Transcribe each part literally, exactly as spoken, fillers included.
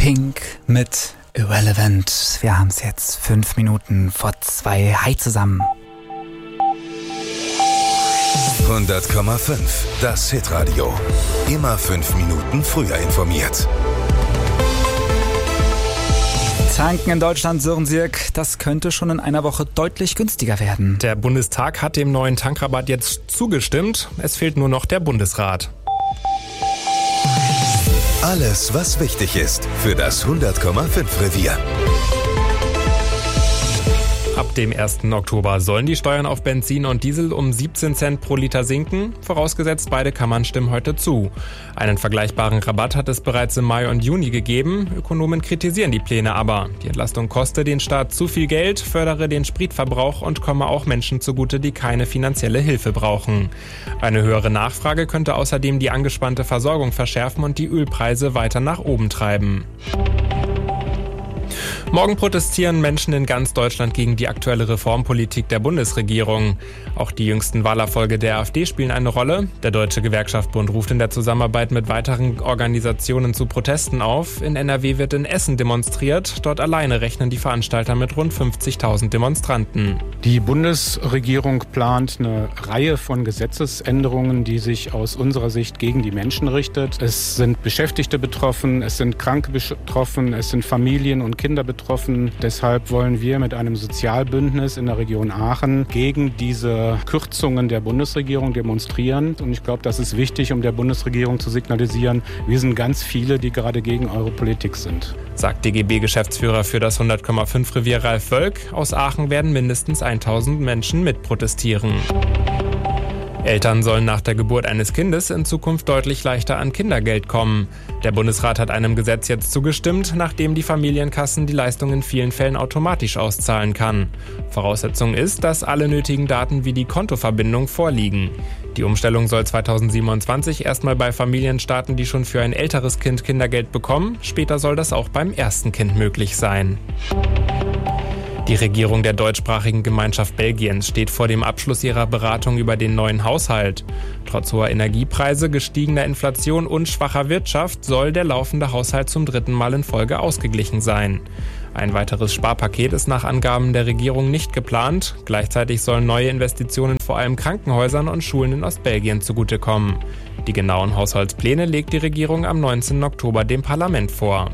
Pink mit Irrelevant. Wir haben es jetzt fünf Minuten vor zwei. Hi zusammen. hundert Komma fünf, das Hitradio. Immer fünf Minuten früher informiert. Tanken in Deutschland, Sören Sirk, das könnte schon in einer Woche deutlich günstiger werden. Der Bundestag hat dem neuen Tankrabatt jetzt zugestimmt. Es fehlt nur noch der Bundesrat. Alles, was wichtig ist für das hundert Komma fünf Revier. Ab dem ersten Oktober sollen die Steuern auf Benzin und Diesel um siebzehn Cent pro Liter sinken. Vorausgesetzt, beide Kammern stimmen heute zu. Einen vergleichbaren Rabatt hat es bereits im Mai und Juni gegeben. Ökonomen kritisieren die Pläne aber. Die Entlastung koste den Staat zu viel Geld, fördere den Spritverbrauch und komme auch Menschen zugute, die keine finanzielle Hilfe brauchen. Eine höhere Nachfrage könnte außerdem die angespannte Versorgung verschärfen und die Ölpreise weiter nach oben treiben. Morgen protestieren Menschen in ganz Deutschland gegen die aktuelle Reformpolitik der Bundesregierung. Auch die jüngsten Wahlerfolge der AfD spielen eine Rolle. Der Deutsche Gewerkschaftsbund ruft in der Zusammenarbeit mit weiteren Organisationen zu Protesten auf. In N R W wird in Essen demonstriert. Dort alleine rechnen die Veranstalter mit rund fünfzigtausend Demonstranten. Die Bundesregierung plant eine Reihe von Gesetzesänderungen, die sich aus unserer Sicht gegen die Menschen richtet. Es sind Beschäftigte betroffen, es sind Kranke betroffen, es sind Familien und Kinder betroffen. Deshalb wollen wir mit einem Sozialbündnis in der Region Aachen gegen diese Kürzungen der Bundesregierung demonstrieren. Und ich glaube, das ist wichtig, um der Bundesregierung zu signalisieren, wir sind ganz viele, die gerade gegen eure Politik sind. Sagt D G B-Geschäftsführer für das hundert Komma fünf Revier Ralf Wölk. Aus Aachen werden mindestens tausend Menschen mitprotestieren. Eltern sollen nach der Geburt eines Kindes in Zukunft deutlich leichter an Kindergeld kommen. Der Bundesrat hat einem Gesetz jetzt zugestimmt, nachdem die Familienkassen die Leistung in vielen Fällen automatisch auszahlen kann. Voraussetzung ist, dass alle nötigen Daten wie die Kontoverbindung vorliegen. Die Umstellung soll zweitausendsiebenundzwanzig erstmal bei Familien starten, die schon für ein älteres Kind Kindergeld bekommen. Später soll das auch beim ersten Kind möglich sein. Die Regierung der deutschsprachigen Gemeinschaft Belgiens steht vor dem Abschluss ihrer Beratung über den neuen Haushalt. Trotz hoher Energiepreise, gestiegener Inflation und schwacher Wirtschaft soll der laufende Haushalt zum dritten Mal in Folge ausgeglichen sein. Ein weiteres Sparpaket ist nach Angaben der Regierung nicht geplant. Gleichzeitig sollen neue Investitionen vor allem Krankenhäusern und Schulen in Ostbelgien zugutekommen. Die genauen Haushaltspläne legt die Regierung am neunzehnten Oktober dem Parlament vor.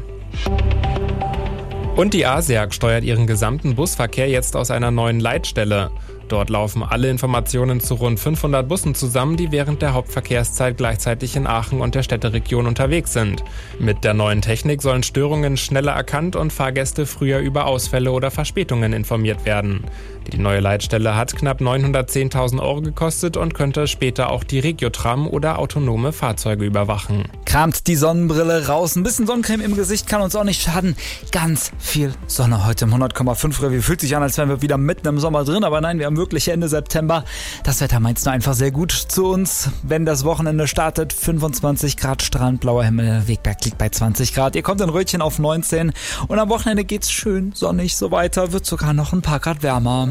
Und die ASEAG steuert ihren gesamten Busverkehr jetzt aus einer neuen Leitstelle. Dort laufen alle Informationen zu rund fünfhundert Bussen zusammen, die während der Hauptverkehrszeit gleichzeitig in Aachen und der Städteregion unterwegs sind. Mit der neuen Technik sollen Störungen schneller erkannt und Fahrgäste früher über Ausfälle oder Verspätungen informiert werden. Die neue Leitstelle hat knapp neunhundertzehntausend Euro gekostet und könnte später auch die Regiotram oder autonome Fahrzeuge überwachen. Kramt die Sonnenbrille raus, ein bisschen Sonnencreme im Gesicht kann uns auch nicht schaden. Ganz viel Sonne heute im hundert Komma fünf Revier. Fühlt sich an, als wären wir wieder mitten im Sommer drin, aber nein, wir haben wirklich Ende September. Das Wetter meint's nur einfach sehr gut zu uns. Wenn das Wochenende startet, fünfundzwanzig Grad, strahlend blauer Himmel, Wegberg liegt bei zwanzig Grad. Ihr kommt in Rötchen auf neunzehn und am Wochenende geht's schön sonnig so weiter, wird sogar noch ein paar Grad wärmer.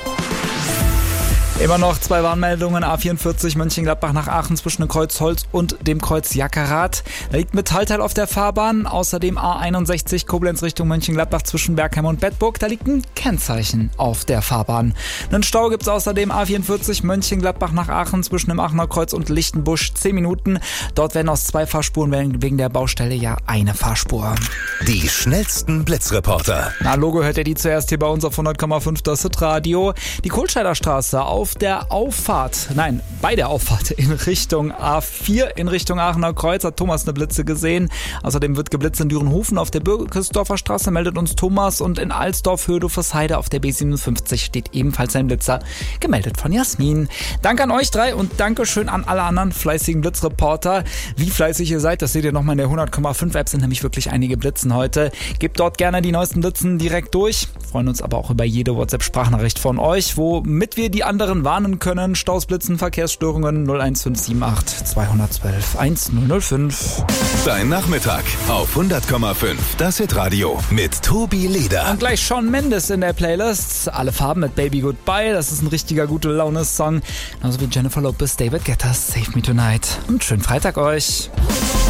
Immer noch zwei Warnmeldungen, A vierundvierzig Mönchengladbach nach Aachen zwischen dem Kreuz Holz und dem Kreuz Jackerath. Da liegt Metallteil auf der Fahrbahn. Außerdem A einundsechzig Koblenz Richtung Mönchengladbach zwischen Bergheim und Bedburg. Da liegt ein Kennzeichen auf der Fahrbahn. Einen Stau gibt's außerdem A vierundvierzig Mönchengladbach nach Aachen zwischen dem Aachener Kreuz und Lichtenbusch. zehn Minuten. Dort werden aus zwei Fahrspuren wegen der Baustelle ja eine Fahrspur. Die schnellsten Blitzreporter. Na, Logo hört ihr die zuerst hier bei uns auf hundert Komma fünf, das Hitradio. Die Kohlscheider Straße auf der Auffahrt, nein, bei der Auffahrt in Richtung A vier, in Richtung Aachener Kreuz, hat Thomas eine Blitze gesehen. Außerdem wird geblitzt in Dürenhofen auf der Birkesdorfer Straße, meldet uns Thomas, und in Alsdorf, Höhe-Duffersheide auf der B siebenundfünfzig steht ebenfalls ein Blitzer, gemeldet von Jasmin. Danke an euch drei und Dankeschön an alle anderen fleißigen Blitzreporter. Wie fleißig ihr seid, das seht ihr nochmal in der hundert Komma fünf App, sind nämlich wirklich einige Blitzen heute. Gebt dort gerne die neuesten Blitzen direkt durch. Freuen uns aber auch über jede WhatsApp-Sprachnachricht von euch, womit wir die anderen warnen können. Staus, Blitzen, Verkehrsstörungen null eins fünf sieben acht zwei eins zwei eins null null fünf. Dein Nachmittag auf hundert Komma fünf, das Hitradio mit Tobi Leder. Und gleich Shawn Mendes in der Playlist. Alle Farben mit Baby Goodbye. Das ist ein richtiger gute Laune-Song. Genauso wie Jennifer Lopez, David Guetta, Save Me Tonight. Und schönen Freitag euch.